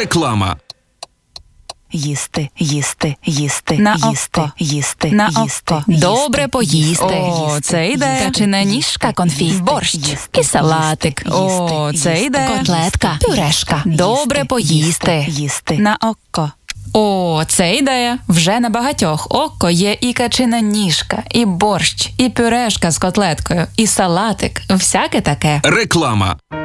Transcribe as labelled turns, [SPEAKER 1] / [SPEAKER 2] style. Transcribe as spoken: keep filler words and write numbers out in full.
[SPEAKER 1] Реклама.
[SPEAKER 2] Їсти, їсти, їсти,
[SPEAKER 3] На
[SPEAKER 2] їсти,
[SPEAKER 3] око.
[SPEAKER 2] їсти,
[SPEAKER 3] На
[SPEAKER 2] їсти,
[SPEAKER 3] око.
[SPEAKER 2] їсти,
[SPEAKER 3] Добре поїсти.
[SPEAKER 2] О,
[SPEAKER 3] О, це йде.
[SPEAKER 2] Качана ніжка, конфі, борщ
[SPEAKER 3] і салатик. О, це йде.
[SPEAKER 2] Котлетка, пюрешка.
[SPEAKER 3] Добре поїсти.
[SPEAKER 2] Їсти.
[SPEAKER 3] На око. О, це ідея. Вже на багатьох око є і качина ніжка, і борщ, і пюрешка з котлеткою, і салатик. Всяке таке.
[SPEAKER 1] Реклама.